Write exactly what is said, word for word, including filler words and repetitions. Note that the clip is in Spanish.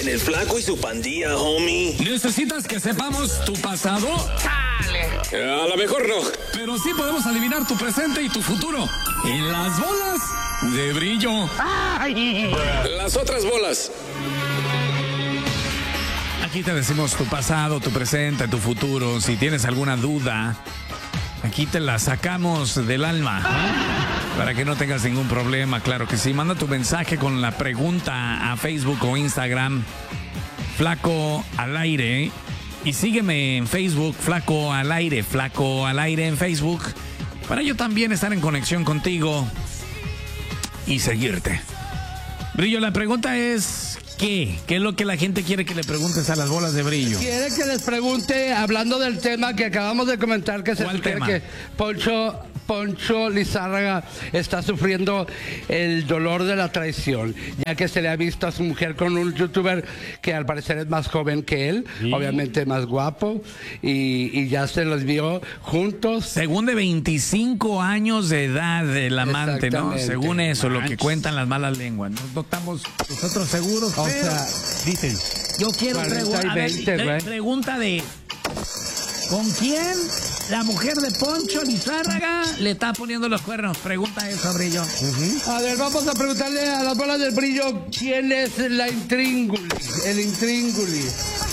en el Flaco y su pandilla, homie. ¿Necesitas que sepamos tu pasado? ¡Chale! A lo mejor no. Pero sí podemos adivinar tu presente y tu futuro. En las bolas de brillo. ¡Ay! Las otras bolas. Aquí te decimos tu pasado, tu presente, tu futuro. Si tienes alguna duda, aquí te la sacamos del alma. Para que no tengas ningún problema, claro que sí. Manda tu mensaje con la pregunta a Facebook o Instagram, Flaco al Aire. Y sígueme en Facebook, Flaco al Aire, Flaco al Aire en Facebook. Para yo también estar en conexión contigo y seguirte. Brillo, la pregunta es... ¿Qué? ¿Qué es lo que la gente quiere que le preguntes a las bolas de brillo? Quiere que les pregunte, hablando del tema que acabamos de comentar, que se sugiere que Poncho, Poncho Lizárraga está sufriendo el dolor de la traición, ya que se le ha visto a su mujer con un youtuber que al parecer es más joven que él, ¿sí? Obviamente más guapo, y, y ya se los vio juntos. Según de veinticinco años de edad del amante, ¿no? Según eso, Manch. Lo que cuentan las malas lenguas. No estamos nosotros seguros. O sea, dicen. Yo quiero preguntar. Pregunta de. ¿Con quién la mujer de Poncho Lizárraga le está poniendo los cuernos? Pregunta eso, Brillo. Uh-huh. A ver, vamos a preguntarle a las bolas del Brillo quién es la intrínguli, el intrínguli.